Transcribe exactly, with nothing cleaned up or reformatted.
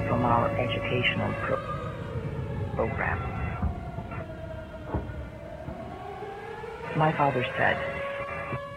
from our educational pro- program. My father said,